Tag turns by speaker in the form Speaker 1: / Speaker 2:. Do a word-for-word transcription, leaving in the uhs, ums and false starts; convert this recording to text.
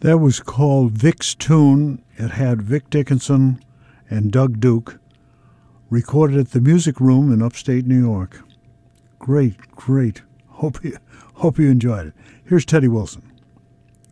Speaker 1: That was called Vic's Tune. It had Vic Dickinson and Doug Duke, recorded at the Music Room in upstate New York. Great, great. Hope you, hope you enjoyed it. Here's Teddy Wilson.